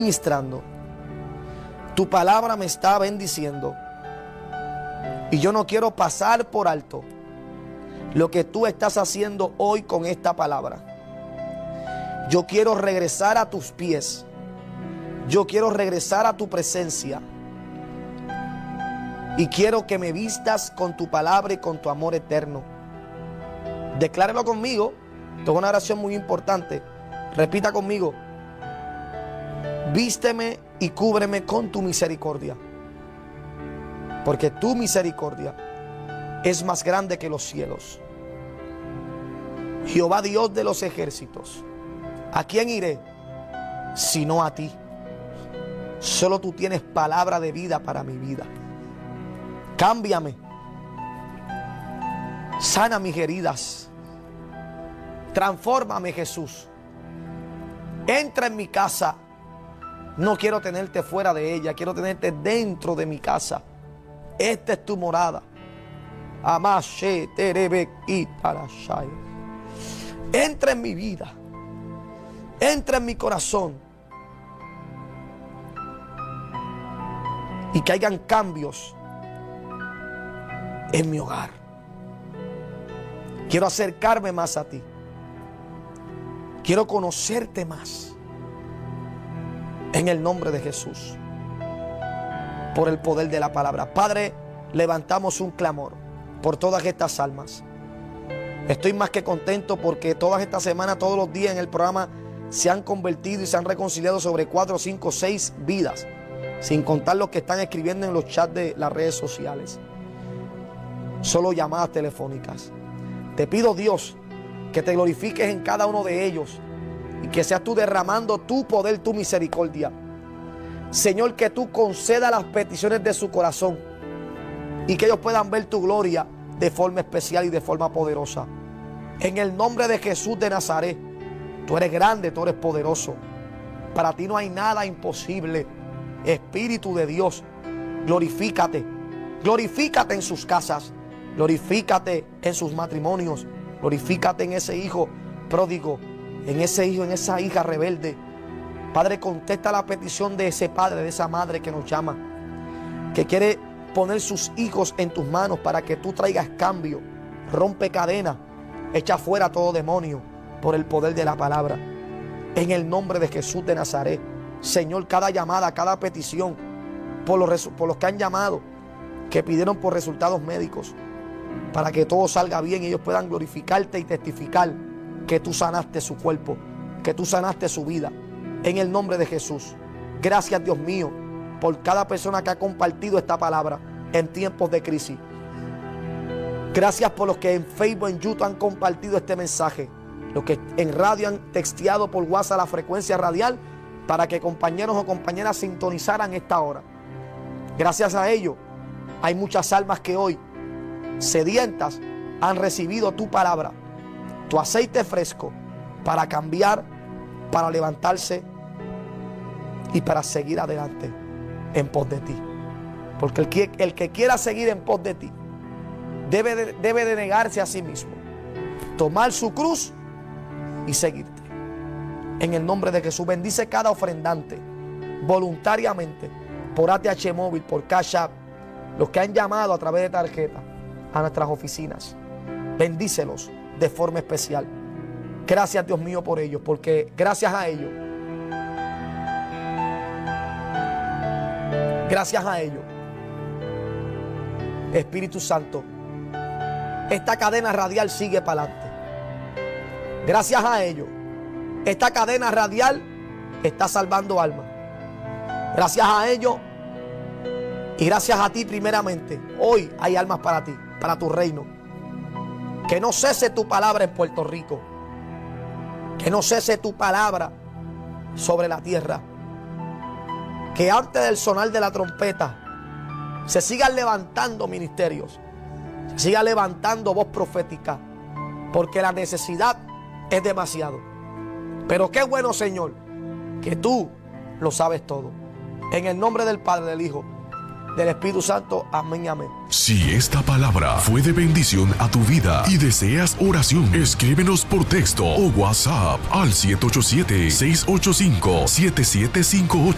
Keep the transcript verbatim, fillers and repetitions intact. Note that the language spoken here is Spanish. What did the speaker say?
ministrando. Tu palabra me está bendiciendo. Y yo no quiero pasar por alto lo que tú estás haciendo hoy con esta palabra. Yo quiero regresar a tus pies. Yo quiero regresar a tu presencia. Y quiero que me vistas con tu palabra y con tu amor eterno. Declárelo conmigo. Esto es una oración muy importante. Repita conmigo. Vísteme y cúbreme con tu misericordia. Porque tu misericordia es más grande que los cielos. Jehová Dios de los ejércitos, ¿a quién iré sino a ti? Solo tú tienes palabra de vida para mi vida. Cámbiame. Sana mis heridas. Transfórmame, Jesús. Entra en mi casa. No quiero tenerte fuera de ella, quiero tenerte dentro de mi casa. Esta es tu morada. Amashe terebe y tarashai. Entra en mi vida. Entra en mi corazón. Y que hayan cambios en mi hogar. Quiero acercarme más a ti. Quiero conocerte más. En el nombre de Jesús. Por el poder de la palabra. Padre, levantamos un clamor por todas estas almas. Estoy más que contento porque todas estas semanas, todos los días en el programa se han convertido y se han reconciliado sobre cuatro, cinco, seis vidas. Sin contar los que están escribiendo en los chats de las redes sociales. Solo llamadas telefónicas. Te pido, Dios, que te glorifiques en cada uno de ellos. Y que seas tú derramando tu poder, tu misericordia. Señor, que tú concedas las peticiones de su corazón. Y que ellos puedan ver tu gloria de forma especial y de forma poderosa. En el nombre de Jesús de Nazaret. Tú eres grande, tú eres poderoso. Para ti no hay nada imposible. Espíritu de Dios, glorifícate. Glorifícate en sus casas. Glorifícate en sus matrimonios. Glorifícate en ese hijo pródigo. En ese hijo, en esa hija rebelde. Padre, contesta la petición de ese padre, de esa madre que nos llama, que quiere poner sus hijos en tus manos para que tú traigas cambio. Rompe cadenas, echa fuera todo demonio por el poder de la palabra. En el nombre de Jesús de Nazaret. Señor, cada llamada, cada petición, por los, por los que han llamado, que pidieron por resultados médicos, para que todo salga bien y ellos puedan glorificarte y testificar que tú sanaste su cuerpo, que tú sanaste su vida. En el nombre de Jesús. Gracias, Dios mío, por cada persona que ha compartido esta palabra en tiempos de crisis. Gracias por los que en Facebook, en YouTube han compartido este mensaje. Los que en radio han texteado por WhatsApp la frecuencia radial para que compañeros o compañeras sintonizaran esta hora. Gracias a ellos hay muchas almas que hoy, sedientas, han recibido tu palabra, tu aceite fresco, para cambiar, para levantarse y para seguir adelante en pos de ti. Porque el que, el que quiera seguir en pos de ti debe de, debe de negarse a sí mismo, tomar su cruz y seguirte. En el nombre de Jesús, bendice cada ofrendante voluntariamente por A T H Móvil, por Cash App, los que han llamado a través de tarjeta a nuestras oficinas. Bendícelos de forma especial. Gracias, Dios mío, por ellos, porque gracias a ellos, gracias a ellos, Espíritu Santo, esta cadena radial sigue para adelante. Gracias a ellos, esta cadena radial está salvando almas. Gracias a ellos y gracias a ti primeramente, hoy hay almas para ti, para tu reino. Que no cese tu palabra en Puerto Rico. Que no cese tu palabra sobre la tierra. Que antes del sonar de la trompeta se sigan levantando ministerios. Se siga levantando voz profética. Porque la necesidad es demasiado. Pero qué bueno, Señor, que tú lo sabes todo. En el nombre del Padre, del Hijo, del Espíritu Santo. Amén y amén. Si esta palabra fue de bendición a tu vida y deseas oración, escríbenos por texto o WhatsApp al siete ocho siete, seis ocho cinco, siete siete cinco ocho.